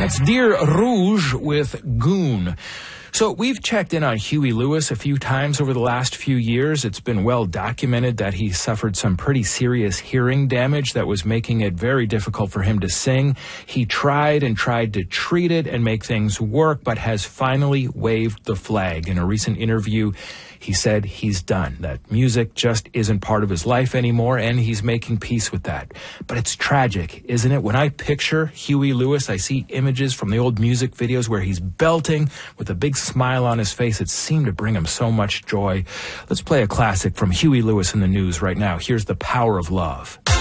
That's Deer Rouge with Goon. So we've checked in on Huey Lewis a few times over the last few years. It's been well documented that he suffered some pretty serious hearing damage that was making it very difficult for him to sing. He tried to treat it and make things work, but has finally waved the flag. In a recent interview, he said he's done, that music just isn't part of his life anymore, and he's making peace with that. But it's tragic, isn't it? When I picture Huey Lewis, I see images from the old music videos where he's belting with a big smile on his face. It seemed to bring him so much joy. Let's play a classic from Huey Lewis in the News right now. Here's The Power of Love.